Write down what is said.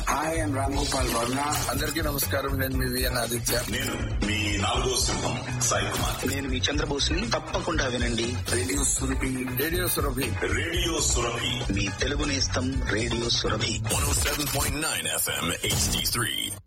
Hi I'm Ram Gopal Varma. అందరికీ నమస్కారం. నేను మీ విఎన్ ఆదిత్య. నేను మీ 4వ సింహం సాయి కుమార్. నేను మీ చంద్రబోస్ని. తప్పకుండా వినండి radio Surabhi. Radio Surabhi. Radio Surabhi. మీ తెలుగు నేస్తం రేడియో సురభి. 107.9 FM HD3.